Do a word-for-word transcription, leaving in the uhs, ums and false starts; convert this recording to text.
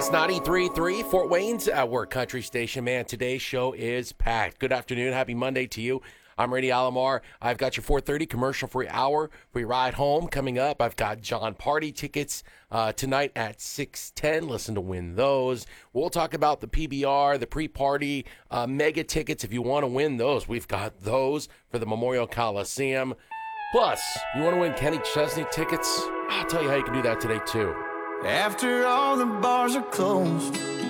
It's ninety-three point three Fort Wayne's at Work Country Station. Man, today's show is packed. Good afternoon. Happy Monday to you. I'm Randy Alomar. I've got your four thirty commercial-free hour for your ride home coming up. I've got John Party tickets uh, tonight at six ten. Listen to win those. We'll talk about the P B R, the pre-party uh, mega tickets. If you want to win those, we've got those for the Memorial Coliseum. Plus, you want to win Kenny Chesney tickets? I'll tell you how you can do that today, too. After all the bars are closed,